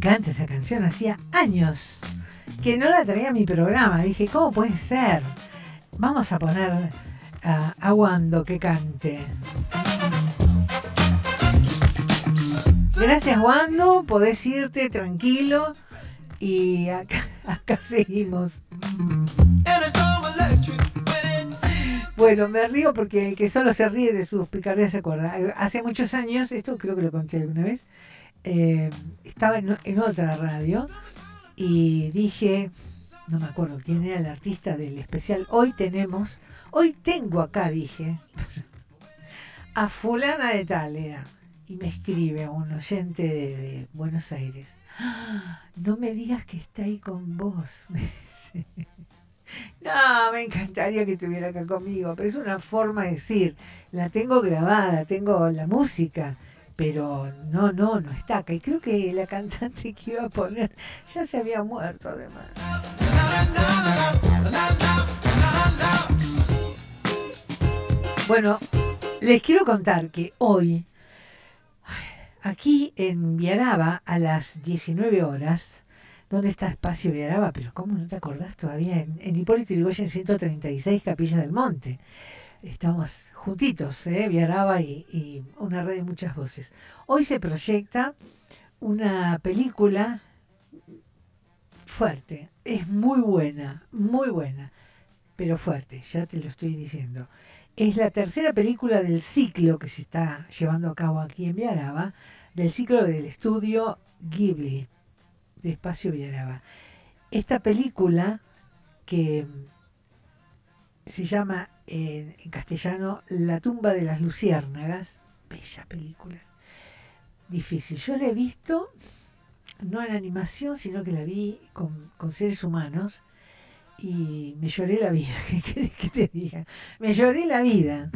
encanta esa canción, hacía años que no la traía a mi programa. Dije, ¿cómo puede ser? Vamos a poner a Wando que cante. Gracias, Wando, podés irte tranquilo y acá seguimos. Bueno, me río porque el que solo se ríe de sus picardías se acuerda. Hace muchos años, esto creo que lo conté alguna vez, estaba en otra radio y dije, no me acuerdo quién era el artista del especial, hoy tengo acá, dije, a fulana de tal era. Y me escribe un oyente de Buenos Aires. ¡Ah! No me digas que está ahí con vos, me dice. No, me encantaría que estuviera acá conmigo, pero es una forma de decir, la tengo grabada, tengo la música, pero no está acá. Y creo que la cantante que iba a poner ya se había muerto además. Bueno, les quiero contar que hoy, aquí en Viaraba, a las 19 horas, ¿dónde está Espacio Viaraba? Pero ¿cómo no te acordás todavía? En Hipólito Yrigoyen 136, Capilla del Monte. Estamos juntitos, Viaraba y una red de muchas voces. Hoy se proyecta una película fuerte. Es muy buena, pero fuerte, ya te lo estoy diciendo. Es la tercera película del ciclo que se está llevando a cabo aquí en Viaraba, del ciclo del estudio Ghibli, de Espacio Viaraba. Esta película, que se llama en castellano La tumba de las luciérnagas, bella película, difícil. Yo la he visto, no en animación, sino que la vi con seres humanos, y me lloré la vida. ¿Qué querés que te diga? Me lloré la vida.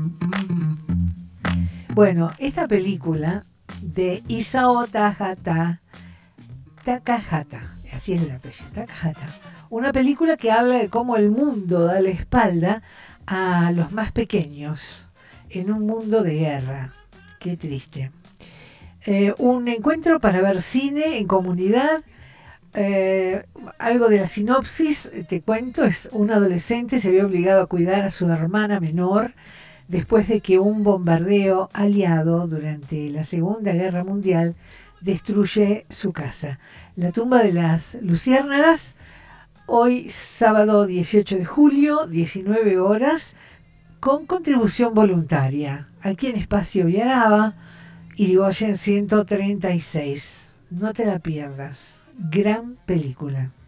Bueno, esta película de Isao Takahata, así es el apellido, Takahata, una película que habla de cómo el mundo da la espalda a los más pequeños en un mundo de guerra. Qué triste. Un encuentro para ver cine en comunidad. Algo de la sinopsis, te cuento, es un adolescente se ve obligado a cuidar a su hermana menor después de que un bombardeo aliado durante la Segunda Guerra Mundial destruye su casa. La tumba de las luciérnagas, hoy sábado 18 de julio, 19 horas, con contribución voluntaria, aquí en Espacio Viaraba, Irigoyen 136. No te la pierdas. Gran película.